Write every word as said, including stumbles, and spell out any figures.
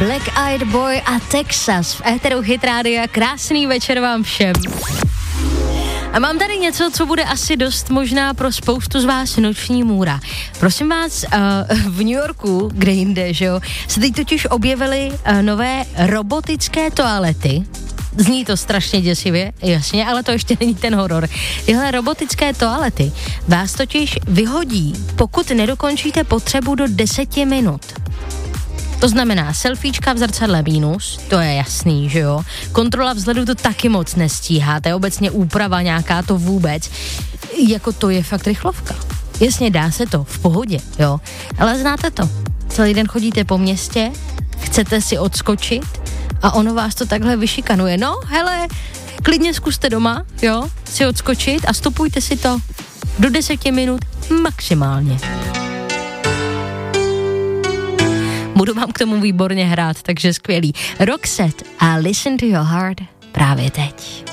Black Eyed Boy a Texas v éteru Hit Rádia. Krásný večer vám všem. A mám tady něco, co bude asi dost možná pro spoustu z vás noční můra. Prosím vás, uh, v New Yorku, kde jinde, že jo, se teď totiž objevily uh, nové robotické toalety. Zní to strašně děsivě, jasně, ale to ještě není ten horor. Tyhle robotické toalety vás totiž vyhodí, pokud nedokončíte potřebu do deseti minut. To znamená selfiečka v zrcadle mínus, to je jasný, že jo. Kontrola vzhledu to taky moc nestíhá, to je obecně úprava nějaká, to vůbec. Jako to je fakt rychlovka. Jasně, dá se to, v pohodě, jo. Ale znáte to, celý den chodíte po městě, chcete si odskočit a ono vás to takhle vyšikanuje. No, hele, klidně zkuste doma, jo, si odskočit a stopujte si to do deseti minut maximálně. Budu vám k tomu výborně hrát, takže skvělý. Roxette a Listen to Your Heart právě teď.